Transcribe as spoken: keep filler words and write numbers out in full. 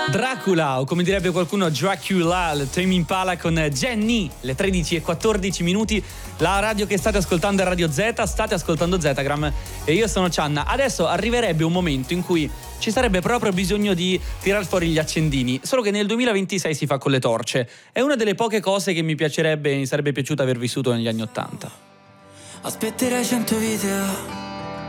Dracula, o come direbbe qualcuno Dracula, il Tame Impala con Jenny, le tredici e quattordici minuti. La radio che state ascoltando è Radio Z, state ascoltando Zetagram e io sono Cianna. Adesso arriverebbe un momento in cui ci sarebbe proprio bisogno di tirar fuori gli accendini, solo che nel duemilaventisei si fa con le torce. È una delle poche cose che mi piacerebbe, mi sarebbe piaciuto aver vissuto negli anni Ottanta. Aspetterai cento video